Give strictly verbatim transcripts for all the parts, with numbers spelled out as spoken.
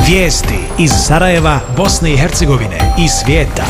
Vijesti iz Sarajeva, Bosne i Hercegovine i svijeta.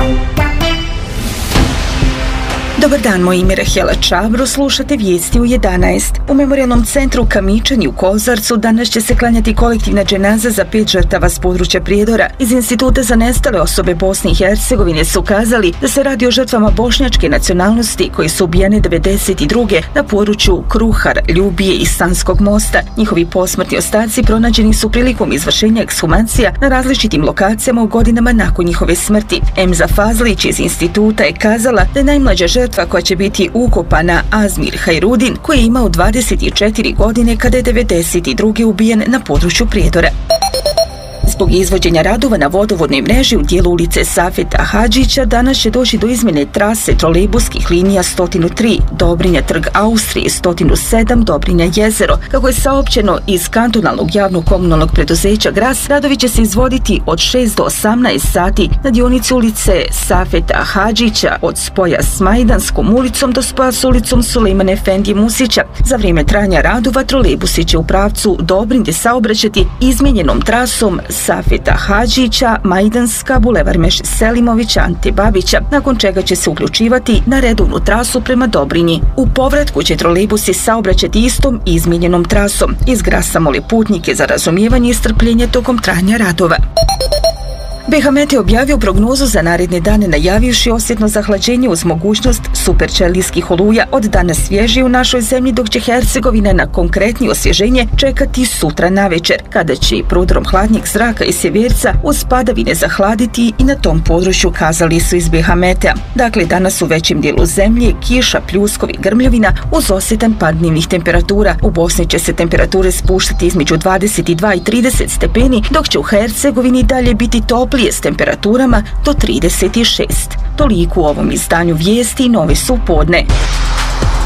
Dobar dan, moje ime je Rahela Čabro, slušate vijesti u jedanaest. U Memorijalnom centru Kamičani u Kozarcu danas će se klanjati kolektivna dženaza za pet žrtava s područja Prijedora. Iz Instituta za nestale osobe Bosne i Hercegovine su kazali da se radi o žrtvama bošnjačke nacionalnosti koji su ubijene devedeset druge na području Kruhar, Ljubije i Sanskog mosta. Njihovi posmrtni ostaci pronađeni su prilikom izvršenja ekshumacija na različitim lokacijama u godinama nakon njihove smrti. Emza Fazlić iz instituta je kazala da je najmlađa žrtva koja će biti ukopana Azmir Hajrudin, koji je imao dvadeset četiri godine kada je devedeset druge ubijen na području Prijedora. Zbog izvođenja radova na vodovodnoj mreži u dijelu ulice Safeta Hadžića danas će doći do izmjene trase trolejbuskih linija sto tri, Dobrinja trg Austrije, sto sedam, Dobrinja jezero. Kako je saopćeno iz kantonalnog javnog komunalnog preduzeća Gras, radovi će se izvoditi od šest do osamnaest sati na dionici ulice Safeta Hadžića od spoja s Majdanskom ulicom do spoja s ulicom Sulejman Efendije Musića. Za vrijeme trajanja radova trolejbusi će u pravcu Dobrinde saobraćati izmijenjenom trasom Safeta Hadžića, Majdanska, Bulevar Meše Selimovića, Ante Babića, nakon čega će se uključivati na redovnu trasu prema Dobrinji. U povratku će trolejbusi saobraćati istom izmijenjenom trasom. Iz Grasa mole putnike za razumijevanje i strpljenje tokom trajanja radova. B H Met je objavio prognozu za naredne dane najavivši osjetno zahlađenje uz mogućnost superčelijskih oluja od danas svježije u našoj zemlji, dok će Hercegovina na konkretnije osvježenje čekati sutra navečer, kada će i prodrom hladnjeg zraka iz sjeverca uz padavine zahladiti i na tom području, kazali su iz B H Meta. Dakle, danas u većem dijelu zemlje kiša, pljuskovi, grmljavina uz osjetan pad dnevnih temperatura. U Bosni će se temperature spuštati između dvadeset dva i trideset stepeni, dok će u Hercegovini dalje biti toplije s temperaturama do trideset šest. Toliko u ovom izdanju vijesti, nove su podne.